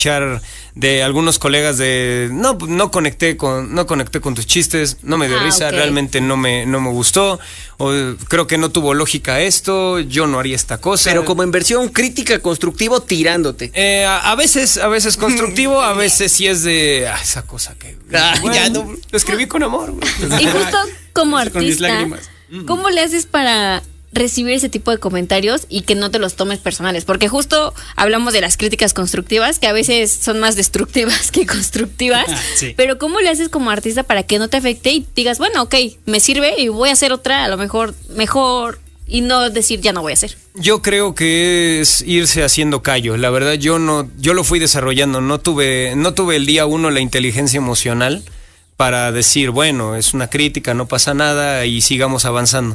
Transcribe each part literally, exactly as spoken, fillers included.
de algunos colegas de no no conecté con no conecté con tus chistes, no me dio ah, risa, okay. realmente no me no me gustó, o creo que no tuvo lógica esto, yo no haría esta cosa. Pero como en versión crítica, constructivo, tirándote. Eh, a, a veces a veces constructivo, a veces sí es de ah, esa cosa que ah, bueno, ya no lo escribí con amor. Y justo como artista, ¿cómo le haces para recibir ese tipo de comentarios y que no te los tomes personales? Porque justo hablamos de las críticas constructivas, que a veces son más destructivas que constructivas, sí. Pero ¿cómo le haces como artista para que no te afecte y digas, bueno, ok, me sirve y voy a hacer otra, a lo mejor mejor, y no decir ya no voy a hacer? Yo creo que es irse haciendo callo. La verdad, yo no, yo lo fui desarrollando, no tuve, no tuve el día uno la inteligencia emocional para decir, bueno, es una crítica, no pasa nada y sigamos avanzando.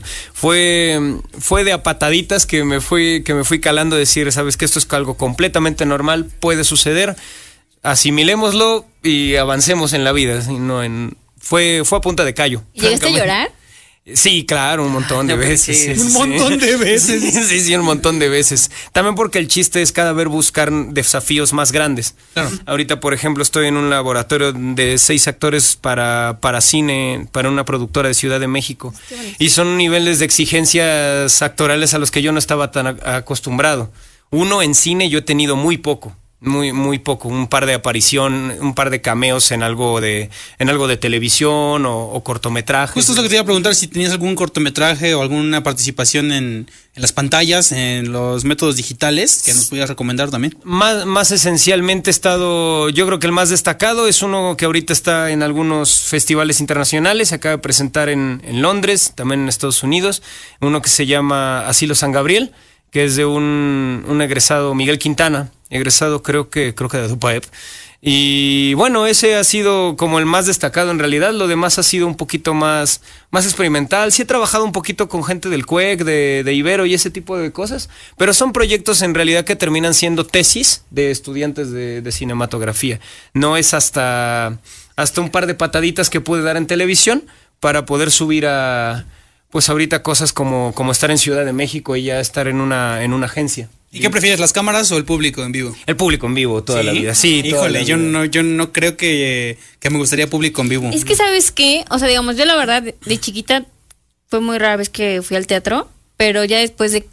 Fue fue de a pataditas que me fui que me fui calando, decir, sabes que esto es algo completamente normal, puede suceder, asimilémoslo y avancemos en la vida. No en fue fue a punta de callo. ¿Llegaste a llorar? Sí, claro, un montón de no, veces. Sí, un sí, montón de veces. Sí, sí, sí, un montón de veces. También porque el chiste es cada vez buscar desafíos más grandes. Claro. Ahorita, por ejemplo, estoy en un laboratorio de seis actores para, para cine, para una productora de Ciudad de México. Y son niveles de exigencias actorales a los que yo no estaba tan acostumbrado. Uno, en cine yo he tenido muy poco. Muy, muy poco, un par de aparición, un par de cameos en algo de, en algo de televisión o, o cortometrajes. Justo es lo que te iba a preguntar, si tenías algún cortometraje o alguna participación en, en las pantallas, en los métodos digitales, que nos pudieras recomendar también. Más, más esencialmente he estado, yo creo que el más destacado es uno que ahorita está en algunos festivales internacionales, se acaba de presentar en, en Londres, también en Estados Unidos, uno que se llama Asilo San Gabriel, que es de un, un egresado, Miguel Quintana, egresado creo que creo que de Dupaep. Y bueno, ese ha sido como el más destacado en realidad. Lo demás ha sido un poquito más, más experimental. Sí he trabajado un poquito con gente del C U E C, de, de Ibero y ese tipo de cosas, pero son proyectos en realidad que terminan siendo tesis de estudiantes de, de cinematografía. No es hasta, hasta un par de pataditas que pude dar en televisión para poder subir a... pues ahorita cosas como, como estar en Ciudad de México y ya estar en una, en una agencia. ¿Y qué prefieres, las cámaras o el público en vivo? El público en vivo toda ¿Sí? la vida, sí. Híjole, yo no, yo no creo que, que me gustaría público en vivo. Es que, ¿sabes qué? O sea, digamos, yo la verdad, de chiquita, fue muy rara vez que fui al teatro, pero ya después de,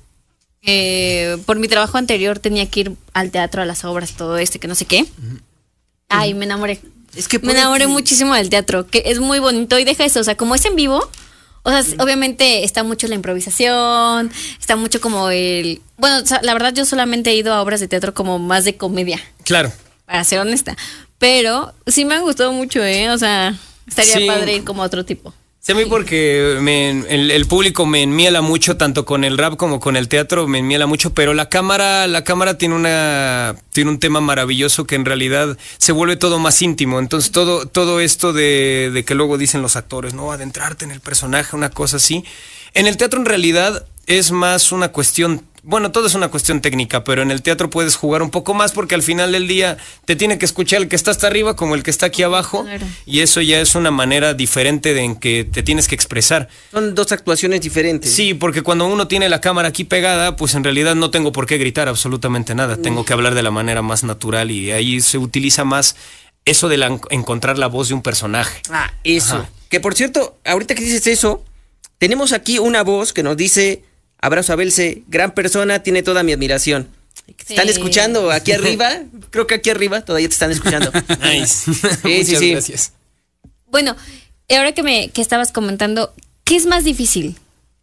eh, por mi trabajo anterior tenía que ir al teatro, a las obras, todo este, que no sé qué. Uh-huh. Ay, me enamoré. Es que me enamoré que... muchísimo del teatro, que es muy bonito y deja eso, o sea, como es en vivo... O sea, sí. Obviamente está mucho la improvisación, está mucho como el... Bueno, o sea, la verdad yo solamente he ido a obras de teatro como más de comedia. Claro. Para ser honesta. Pero sí me han gustado mucho, ¿eh? O sea, estaría sí. padre ir como a otro tipo. Sí, a mí porque me, el, el público me enmiela mucho, tanto con el rap como con el teatro, me enmiela mucho, pero la cámara, la cámara tiene una, tiene un tema maravilloso que en realidad se vuelve todo más íntimo. Entonces todo, todo esto de, de que luego dicen los actores, no, adentrarte en el personaje, una cosa así. En el teatro en realidad es más una cuestión, bueno, todo es una cuestión técnica, pero en el teatro puedes jugar un poco más porque al final del día te tiene que escuchar el que está hasta arriba como el que está aquí abajo, claro. Y eso ya es una manera diferente de en que te tienes que expresar. Son dos actuaciones diferentes. Sí, porque cuando uno tiene la cámara aquí pegada, pues en realidad no tengo por qué gritar absolutamente nada, tengo que hablar de la manera más natural y ahí se utiliza más eso de la, encontrar la voz de un personaje. Ah, eso. Ajá. Que por cierto, ahorita que dices eso, tenemos aquí una voz que nos dice... Abrazo a Belce, gran persona, tiene toda mi admiración. ¿Te sí. están escuchando aquí arriba? Creo que aquí arriba todavía te están escuchando. Nice. Sí, Muchas sí, sí. gracias. Bueno, ahora que me que estabas comentando, ¿qué es más difícil?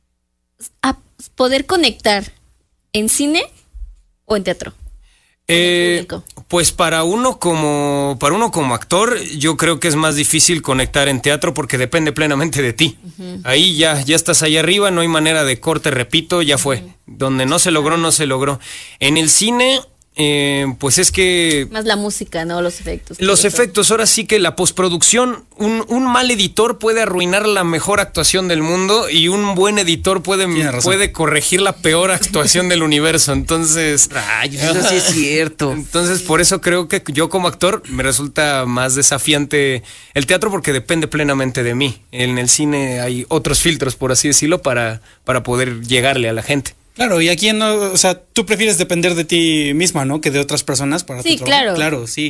¿A poder conectar en cine o en teatro? Eh, pues para uno como para uno como actor yo creo que es más difícil conectar en teatro porque depende plenamente de ti. Uh-huh. Ahí ya ya estás ahí arriba, no hay manera de corte, repito, ya fue. Uh-huh. Donde no se logró, no se logró. En el cine eh, pues es que... Más la música, ¿no? Los efectos. Los efectos, ahora sí que la postproducción, un, un mal editor puede arruinar la mejor actuación del mundo y un buen editor puede, puede corregir la peor actuación del universo. Entonces... Rayos, eso sí es cierto. Entonces, por eso creo que yo como actor me resulta más desafiante el teatro porque depende plenamente de mí. En el cine hay otros filtros, por así decirlo, para, para poder llegarle a la gente. Claro, y aquí no, o sea, tú prefieres depender de ti misma, ¿no? Que de otras personas para Sí, tu trabajo. claro. Claro, sí.